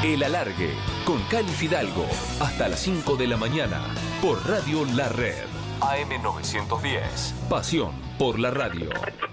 El Alargue, con Cali Fidalgo, hasta las 5 de la mañana, por Radio La Red. AM 910. Pasión por la radio.